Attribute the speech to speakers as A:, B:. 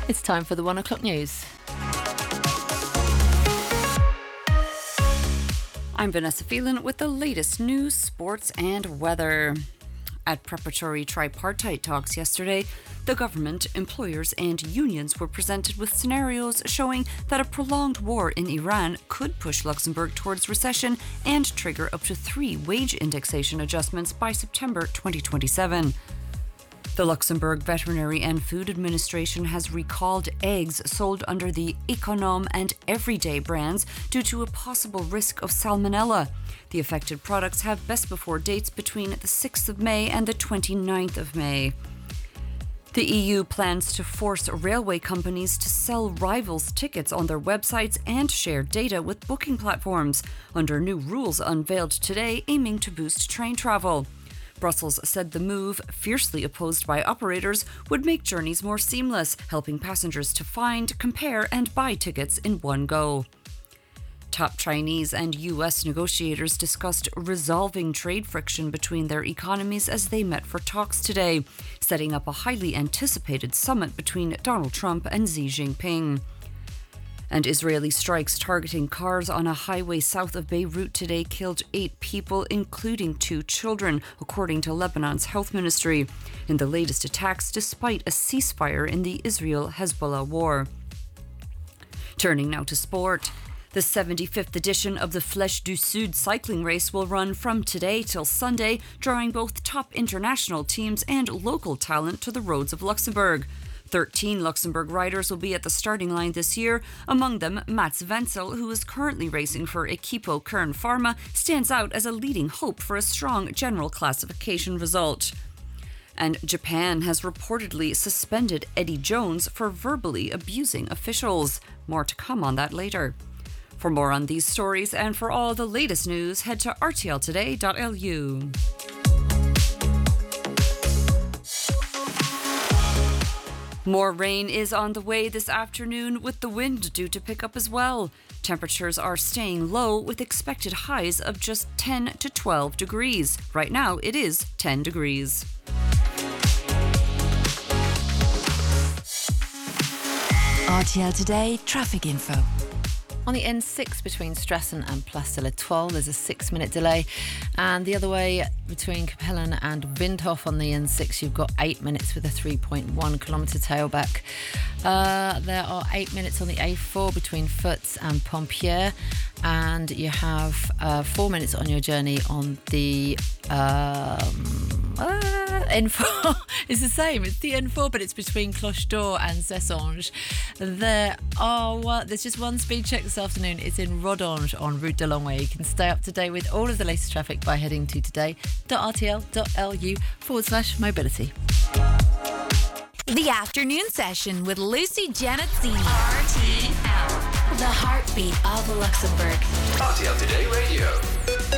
A: It's time for the 1 o'clock news. I'm Vanessa Phelan with the latest news, sports and weather. At preparatory tripartite talks yesterday, the government, employers and unions were presented with scenarios showing that a prolonged war in Iran could push Luxembourg towards recession and trigger up to 3 wage indexation adjustments by September 2027. The Luxembourg Veterinary and Food Administration has recalled eggs sold under the Econome and Everyday brands due to a possible risk of salmonella. The affected products have best before dates between the 6th of May and the 29th of May. The EU plans to force railway companies to sell rivals' tickets on their websites and share data with booking platforms, under new rules unveiled today aiming to boost train travel. Brussels said the move, fiercely opposed by operators, would make journeys more seamless, helping passengers to find, compare and buy tickets in one go. Top Chinese and US negotiators discussed resolving trade friction between their economies as they met for talks today, setting up a highly anticipated summit between Donald Trump and Xi Jinping. And Israeli strikes targeting cars on a highway south of Beirut today killed 8 people, including 2 children, according to Lebanon's health ministry, in the latest attacks despite a ceasefire in the Israel-Hezbollah war. Turning now to sport. The 75th edition of the Flèche du Sud cycling race will run from today till Sunday, drawing both top international teams and local talent to the roads of Luxembourg. 13 Luxembourg riders will be at the starting line this year. Among them, Mats Wenzel, who is currently racing for Equipo Kern Pharma, stands out as a leading hope for a strong general classification result. And Japan has reportedly suspended Eddie Jones for verbally abusing officials. More to come on that later. For more on these stories and for all the latest news, head to rtltoday.lu. More rain is on the way this afternoon, with the wind due to pick up as well. Temperatures are staying low with expected highs of just 10 to 12 degrees. Right now it is 10 degrees.
B: RTL Today traffic info.
A: On the N6 between Stressen and Place de l'Étoile, there's a 6-minute delay. And the other way between Capellen and Windhof on the N6, you've got 8 minutes with a 3.1 kilometre tailback. There are 8 minutes on the A4 between Futz and Pompier. And you have 4 minutes on your journey on the N4. It's the same. It's the N4, but it's between Cloche d'Or and Zessange. There's just one speed check this afternoon. It's in Rodange on Route de Longway. You can stay up to date with all of the latest traffic by heading to today.rtl.lu/mobility.
B: The afternoon session with Lucy Janitzini. RTL, the heartbeat of Luxembourg.
C: RTL Today Radio.